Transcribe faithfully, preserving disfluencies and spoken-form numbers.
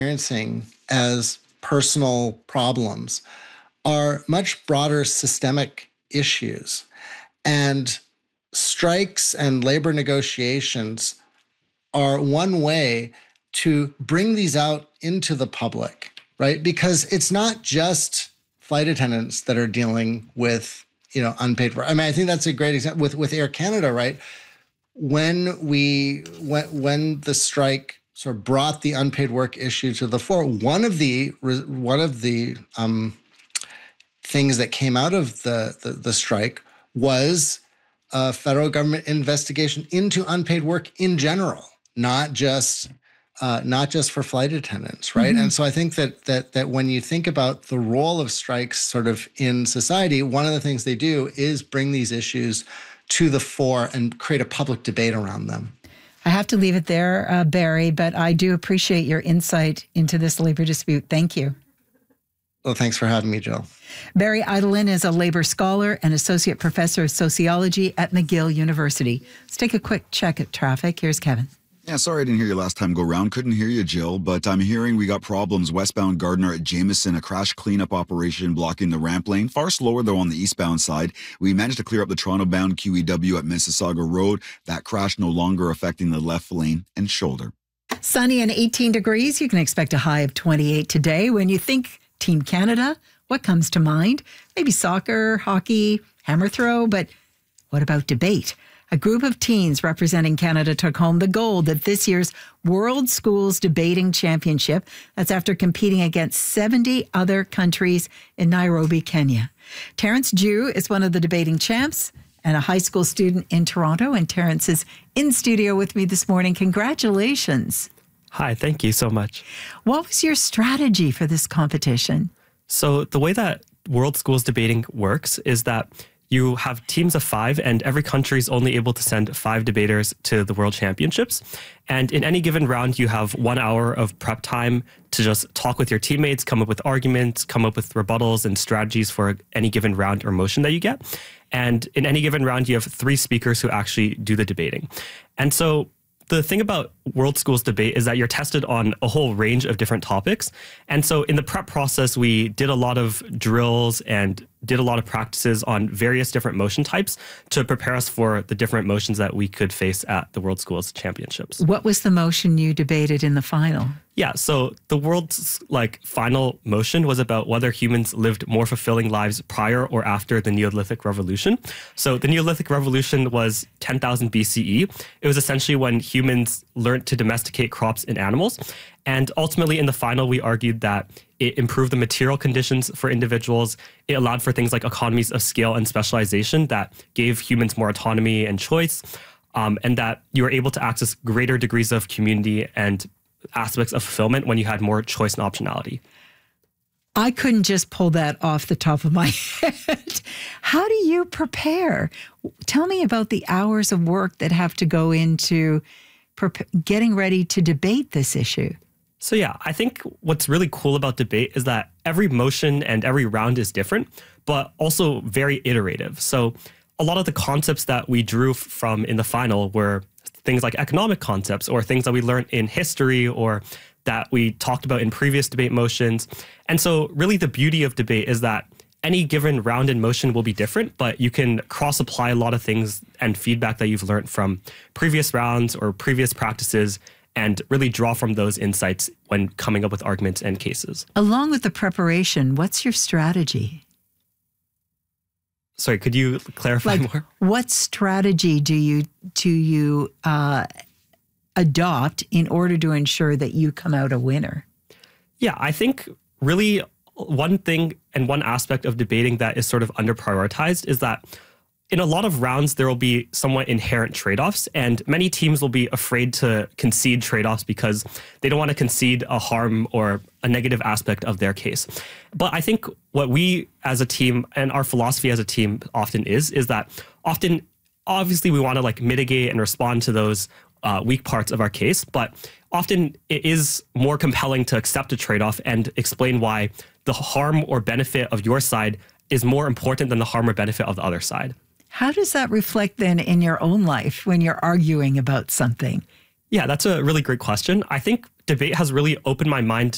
experiencing as personal problems are much broader systemic issues. And strikes and labor negotiations are one way to bring these out into the public, right? Because it's not just flight attendants that are dealing with, you know, unpaid work. I mean, I think that's a great example with, with Air Canada, right? When we, when, when the strike sort of brought the unpaid work issue to the fore, one of the, one of the um, things that came out of the, the, the strike was a federal government investigation into unpaid work in general, not just uh, not just for flight attendants, right? Mm-hmm. And so I think that that that when you think about the role of strikes sort of in society, one of the things they do is bring these issues to the fore and create a public debate around them. I have to leave it there, uh, Barry, but I do appreciate your insight into this labor dispute. Thank you. Well, thanks for having me, Jill. Barry Eidlin is a labor scholar and associate professor of sociology at McGill University. Let's take a quick check at traffic. Here's Kevin. Yeah, sorry I didn't hear you last time go round. Couldn't hear you, Jill, but I'm hearing we got problems westbound Gardiner at Jameson, a crash cleanup operation blocking the ramp lane. Far slower, though, on the eastbound side. We managed to clear up the Toronto-bound Q E W at Mississauga Road. That crash no longer affecting the left lane and shoulder. Sunny and eighteen degrees. You can expect a high of twenty-eight today. When you think Team Canada, what comes to mind? Maybe soccer, hockey, hammer throw, but what about debate? A group of teens representing Canada took home the gold at this year's World Schools Debating Championship. That's after competing against seventy other countries in Nairobi, Kenya. Terrence Jew is one of the debating champs and a high school student in Toronto. And Terrence is in studio with me this morning. Congratulations. Hi, thank you so much. What was your strategy for this competition? So the way that World Schools Debating works is that you have teams of five, and every country is only able to send five debaters to the World Championships. And in any given round, you have one hour of prep time to just talk with your teammates, come up with arguments, come up with rebuttals and strategies for any given round or motion that you get. And in any given round, you have three speakers who actually do the debating. And so the thing about World Schools Debate is that you're tested on a whole range of different topics. And so in the prep process, we did a lot of drills and did a lot of practices on various different motion types to prepare us for the different motions that we could face at the World Schools Championships. What was the motion you debated in the final? Yeah, so the world's like final motion was about whether humans lived more fulfilling lives prior or after the Neolithic Revolution. So the Neolithic Revolution was ten thousand B C E. It was essentially when humans learned to domesticate crops and animals. And ultimately in the final, we argued that it improved the material conditions for individuals. It allowed for things like economies of scale and specialization that gave humans more autonomy and choice, um, and that you were able to access greater degrees of community and aspects of fulfillment when you had more choice and optionality. I couldn't just pull that off the top of my head. How do you prepare? Tell me about the hours of work that have to go into pre- getting ready to debate this issue. So yeah, I think what's really cool about debate is that every motion and every round is different, but also very iterative. So a lot of the concepts that we drew from in the final were things like economic concepts or things that we learned in history or that we talked about in previous debate motions. And so really the beauty of debate is that any given round and motion will be different, but you can cross-apply a lot of things and feedback that you've learned from previous rounds or previous practices and really draw from those insights when coming up with arguments and cases. Along with the preparation, what's your strategy? Sorry, could you clarify like, more? What strategy do you do you uh, adopt in order to ensure that you come out a winner? Yeah, I think really one thing and one aspect of debating that is sort of under-prioritized is that in a lot of rounds, there will be somewhat inherent trade-offs, and many teams will be afraid to concede trade-offs because they don't want to concede a harm or a negative aspect of their case. But I think what we as a team and our philosophy as a team often is, is that often, obviously we want to like mitigate and respond to those uh, weak parts of our case, but often it is more compelling to accept a trade-off and explain why the harm or benefit of your side is more important than the harm or benefit of the other side. How does that reflect then in your own life when you're arguing about something? Yeah, that's a really great question. I think debate has really opened my mind